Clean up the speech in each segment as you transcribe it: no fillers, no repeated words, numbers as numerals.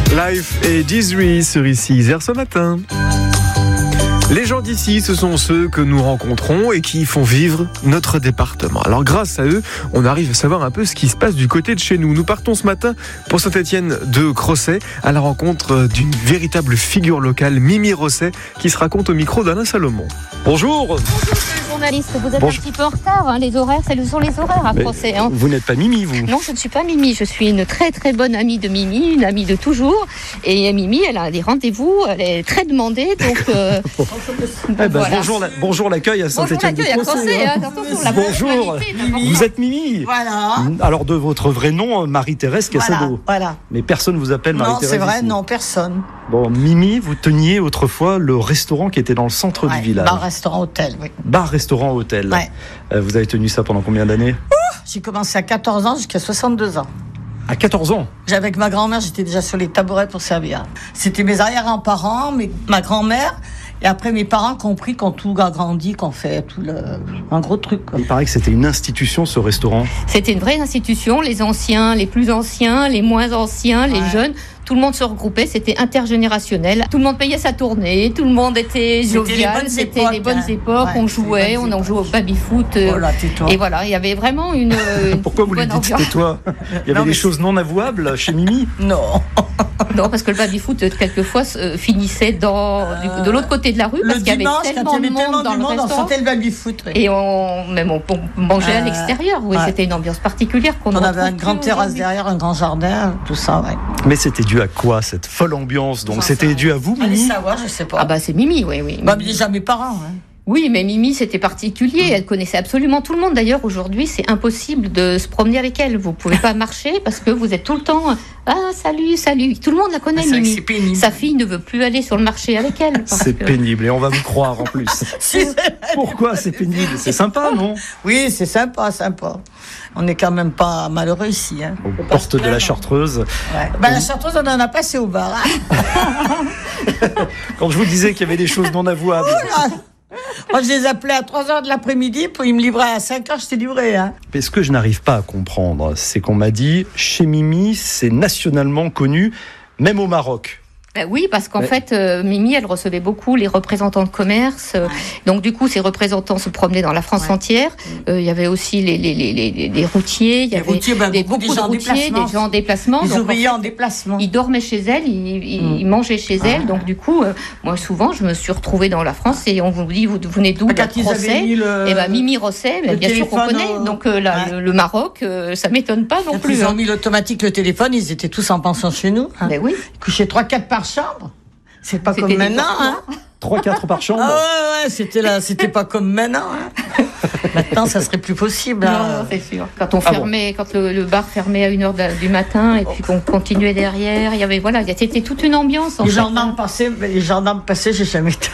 Life et Dizzy sur ici Isère ce matin. Les gens d'ici, ce sont ceux que nous rencontrons et qui font vivre notre département. Alors grâce à eux, on arrive à savoir un peu ce qui se passe du côté de chez nous. Nous partons ce matin pour Saint-Étienne de Crozet à la rencontre d'une véritable figure locale, Mimi Rosset, qui se raconte au micro d'Alain Salomon. Bonjour. Bonjour journaliste, vous êtes un petit peu en retard, les horaires, ce sont les horaires à Crozet. Vous n'êtes pas Mimi, vous? Non, je ne suis pas Mimi, je suis une très très bonne amie de Mimi, une amie de toujours. Et Mimi, elle a des rendez-vous, elle est très demandée, donc... voilà. Bonjour l'accueil à Saint-Étienne de Crozet. Bonjour, vous êtes Mimi. Voilà. Alors de votre vrai nom, Marie-Thérèse Cassado. Voilà. Mais personne ne vous appelle Marie-Thérèse. Non, c'est vrai, ici. non, personne. Bon, Mimi, vous teniez autrefois le restaurant qui était dans le centre du village. Bar, restaurant, hôtel, oui. Bar, restaurant, hôtel. Ouais. Vous avez tenu ça pendant combien d'années? J'ai commencé à 14 ans jusqu'à 62 ans. À 14 ans. Avec ma grand-mère, j'étais déjà sur les tabourets pour servir. C'était mes arrière-grands-parents, ma grand-mère, et après mes parents qui ont pris, qui ont tout agrandi, qui ont fait un gros truc. Quoi. Il paraît que c'était une institution, ce restaurant. C'était une vraie institution, les anciens, les plus anciens, les moins anciens, les jeunes, tout le monde se regroupait, c'était intergénérationnel. Tout le monde payait sa tournée, tout le monde était jovial, c'était les bonnes époques, on jouait, on jouait au baby-foot. Et voilà, il y avait vraiment une Pourquoi vous lui dites tais-toi? Il y avait des choses non avouables chez Mimi? Non. Non, parce que le baby-foot, quelquefois, finissait de l'autre côté de la rue, parce qu'il y avait tellement de monde dans le restaurant. On sentait le baby-foot. Oui. Et on mangeait à l'extérieur. Oui, c'était une ambiance particulière. On avait une grande terrasse derrière, un grand jardin, tout ça, ouais. Mais c'était dû à quoi, cette folle ambiance? Donc c'était dû à vous, Mimi? Allez savoir, je sais pas. Ah bah c'est Mimi, oui. Bah, mais déjà mes parents, hein. Oui, mais Mimi, c'était particulier. Elle connaissait absolument tout le monde. D'ailleurs, aujourd'hui, c'est impossible de se promener avec elle. Vous pouvez pas marcher parce que vous êtes tout le temps « Ah, salut ». Tout le monde la connaît, Mimi. C'est pénible. Sa fille ne veut plus aller sur le marché avec elle. C'est pénible et on va vous croire en plus. Pourquoi c'est pénible? C'est sympa, non? Oui, c'est sympa. On n'est quand même pas malheureux ici. Hein. Aux portes de la Chartreuse. Ouais. La Chartreuse, on en a passé au bar. Hein. Quand je vous disais qu'il y avait des choses non avouables. Moi, je les appelais à 3h de l'après-midi, puis ils me livraient à 5h, j'étais livré. Hein. Mais ce que je n'arrive pas à comprendre, c'est qu'on m'a dit, chez Mimi, c'est nationalement connu, même au Maroc. Oui, parce qu'en fait, Mimi, elle recevait beaucoup les représentants de commerce. Donc, du coup, ces représentants se promenaient dans la France entière. Il y avait aussi les routiers. Il y avait beaucoup de routiers, des gens en déplacement. Les ouvriers en déplacement. Ils dormaient chez elle, ils mangeaient chez elle. Donc, du coup, moi, souvent, je me suis retrouvée dans la France et on vous dit, vous venez d'où? De Crozet. Et Mimi Rosset, bien sûr qu'on connaît. Donc, le Maroc, ça m'étonne pas non plus. Ils ont mis l'automatique, le téléphone, ils étaient tous en pension chez nous. Hein. Ben oui. Ils couchaient 3-4 par chambre. C'est pas comme maintenant, hein. 3-4 par chambre. Ah ouais, c'était pas comme maintenant. Hein. Maintenant, ça serait plus possible. Non, c'est sûr. Quand on fermait, quand le bar fermait à 1h du matin et puis qu'on continuait derrière, il y avait c'était toute une ambiance. Les gendarmes passaient, j'ai jamais été.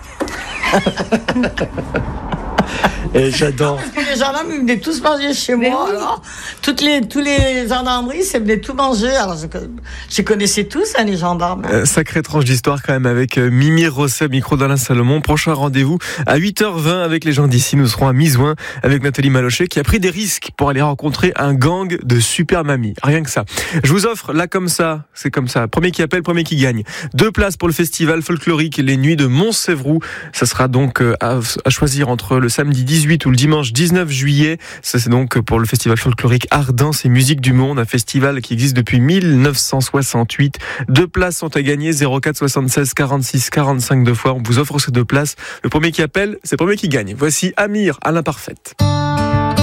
Et j'adore. Parce que les gendarmes, ils venaient tous manger chez moi. Oui. Alors, tous les gendarmeries, ils venaient tout manger. Alors, je connaissais tous, les gendarmes. Sacrée tranche d'histoire quand même avec Mimi Rosset, micro d'Alain Salomon. Prochain rendez-vous à 8h20 avec les gens d'ici. Nous serons à Misouin avec Nathalie Malochet qui a pris des risques pour aller rencontrer un gang de super mamies. Rien que ça. Je vous offre là comme ça, c'est comme ça. Premier qui appelle, premier qui gagne. 2 places pour le festival folklorique Les Nuits de Montsévroux. Ça sera donc à choisir entre le samedi 18 ou le dimanche 19 juillet. Ça, c'est donc pour le festival folklorique Art, Danse et Musique du Monde, un festival qui existe depuis 1968. 2 places sont à gagner, 04 76 46 45 2 fois. On vous offre ces 2 places. Le premier qui appelle, c'est le premier qui gagne. Voici Amir à l'imparfaite.